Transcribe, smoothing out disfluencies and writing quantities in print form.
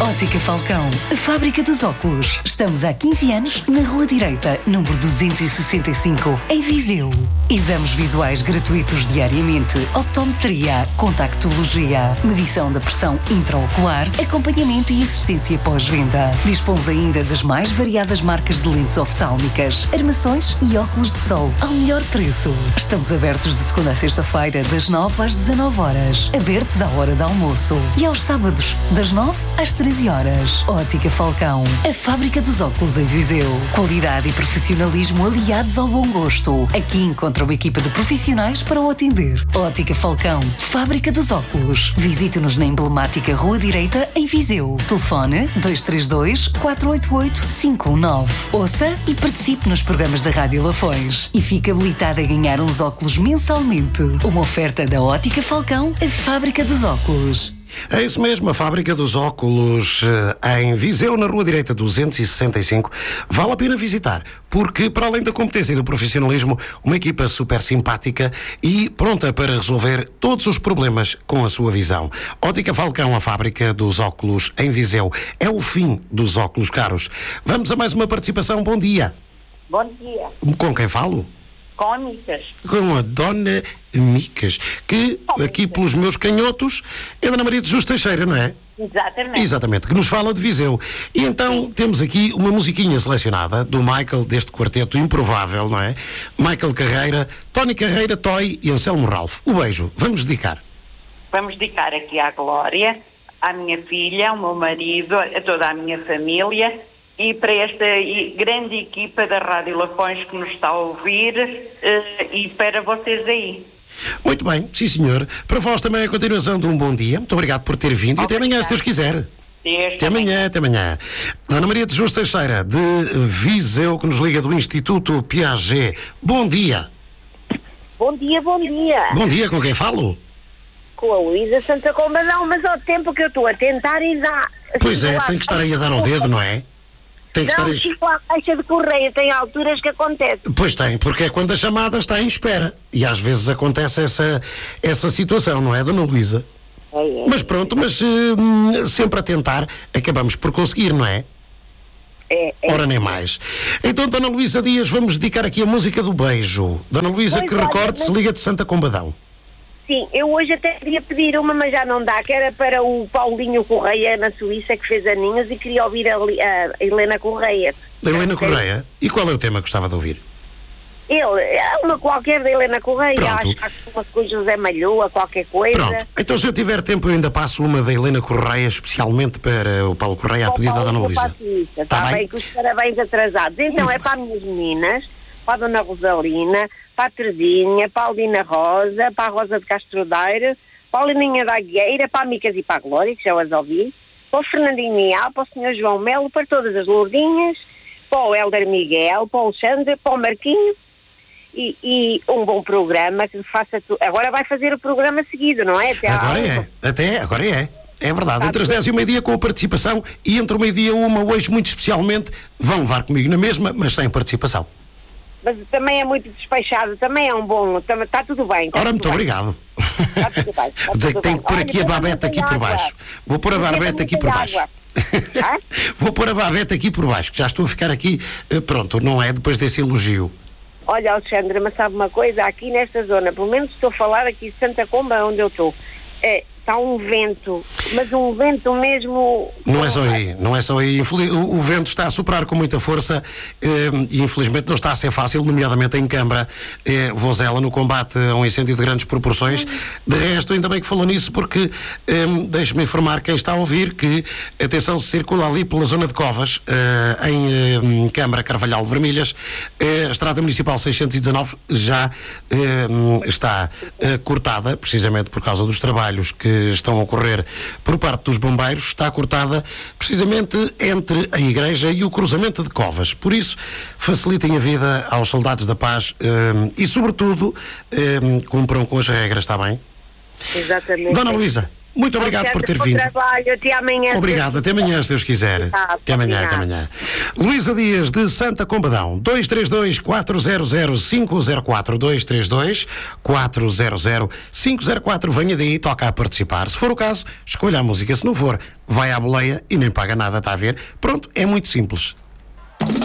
Ótica Falcão, a fábrica dos óculos. Estamos há 15 anos na Rua Direita, número 265, em Viseu. Exames visuais gratuitos diariamente, optometria, contactologia, medição da pressão intraocular, acompanhamento e assistência pós-venda. Dispomos ainda das mais variadas marcas de lentes oftálmicas, armações e óculos de sol ao melhor preço. Estamos abertos de segunda a sexta-feira, das 9 às 19 horas. Abertos à hora de almoço. E aos sábados, das 9 às 13 horas. Ótica Falcão, a fábrica dos óculos em Viseu. Qualidade e profissionalismo aliados ao bom gosto. Aqui encontra uma equipa de profissionais para o atender. Ótica Falcão, fábrica dos óculos. Visite-nos na emblemática Rua Direita, em Viseu. Telefone 232 488 519. Ouça e participe nos programas da Rádio Lafões. E fique habilitado a ganhar uns óculos mensalmente. Uma oferta da Ótica Falcão, a fábrica dos óculos. É isso mesmo, a fábrica dos óculos em Viseu, na Rua Direita 265. Vale a pena visitar, porque para além da competência e do profissionalismo, uma equipa super simpática e pronta para resolver todos os problemas com a sua visão. Ótica Falcão, a fábrica dos óculos em Viseu. É o fim dos óculos caros. Vamos a mais uma participação. Bom dia. Bom dia. Com quem falo? Com a Micas. Com a Dona Micas, que aqui pelos meus canhotos é Dona Maria de Jesus Teixeira, não é? Exatamente. Exatamente, que nos fala de Viseu. E então temos aqui uma musiquinha selecionada do Michael, deste quarteto improvável, não é? Michael Carreira, Tony Carreira, Toy e Anselmo Ralph. O beijo, vamos dedicar. Vamos dedicar aqui à Glória, à minha filha, ao meu marido, a toda a minha família e para esta grande equipa da Rádio Lafões que nos está a ouvir e para vocês aí. Muito bem, sim senhor. Para vós também a continuação de um bom dia. Muito obrigado por ter vindo. E até amanhã, se Deus quiser. Até amanhã, até amanhã. Dona Maria de Jesus Teixeira, de Viseu, que nos liga do Instituto Piaget. Bom dia. Bom dia, bom dia. Bom dia, com quem falo? Com a Luísa Santa Combadão, mas ao tempo que eu estou a tentar e dá... Pois é, tem que estar aí a dar ao dedo, não é? Tem que não, estar aí... Chico, a caixa de correio tem alturas que acontece. Pois tem, porque é quando a chamada está em espera. E às vezes acontece essa situação, não é, Dona Luísa? É. Mas pronto, sempre a tentar, acabamos por conseguir, não é? Ora, nem mais. Então, Dona Luísa Dias, vamos dedicar aqui a música do beijo. Dona Luísa, Pois que olha, recorde-se, mas- liga de Santa Combadão. Sim, eu hoje até queria pedir uma, mas já não dá, que era para o Paulinho Correia, na Suíça, que fez aninhos, e queria ouvir a Helena Correia. Da Helena Correia. E qual é o tema que gostava de ouvir? É uma qualquer da Helena Correia, Pronto. acho que uma com José Malhoa, qualquer coisa. Pronto. Então, se eu tiver tempo, eu ainda passo uma da Helena Correia, especialmente para o Paulo Correia, a pedido da Dona Luísa. Está bem, com os parabéns atrasados. Então é para as minhas meninas, para a Dona Rosalina, para a Terezinha, para a Aldina Rosa, para a Rosa de Castrodeiro, para a Leninha da Agueira, para a Micas e para a Glória, que já as ouvi, para o Fernandinho Mial, para o Sr. João Melo, para todas as Lourdinhas, para o Hélder Miguel, para o Alexandre, para o Marquinho, e um bom programa que faça agora vai fazer o programa seguido, não é? Agora é. É verdade, entre as 10 e o meio-dia com a participação e entre o meio-dia e uma, hoje muito especialmente, vão levar comigo na mesma, mas sem participação. Mas também é muito despeixado, também é um bom, está tudo bem. Ora, muito obrigado. Está tudo bem. Está tudo Tenho bem. que pôr aqui a babete aqui por baixo. Vou pôr a babete aqui por baixo. Vou pôr a babete aqui por baixo, que já estou a ficar aqui, pronto, não é? Depois desse elogio. Olha, Alexandre, mas sabe uma coisa? Aqui nesta zona, pelo menos estou a falar aqui de Santa Comba, onde eu estou, está um vento, mas um vento mesmo... Não é só aí. O vento está a soprar com muita força e infelizmente não está a ser fácil, nomeadamente em Câmara, Vozela, no combate a um incêndio de grandes proporções. De resto, ainda bem que falou nisso, porque deixe-me informar quem está a ouvir que, atenção, se circula ali pela zona de Covas, em Câmara Carvalhal de Vermelhas, a Estrada Municipal 619 já está cortada, precisamente por causa dos trabalhos que estão a ocorrer por parte dos bombeiros, está cortada precisamente entre a igreja e o cruzamento de Covas. Por isso, facilitem a vida aos soldados da paz e, sobretudo, cumpram com as regras, está bem? Exatamente. Dona Luísa, Muito obrigado por ter vindo. Trabalho. Até amanhã. Obrigado, até amanhã, se Deus quiser. Até amanhã, até amanhã. Luísa Dias, de Santa Combadão, 232-400-504, 232-400-504. Venha daí, toca a participar. Se for o caso, escolha a música. Se não for, vai à boleia e nem paga nada, está a ver? Pronto, é muito simples.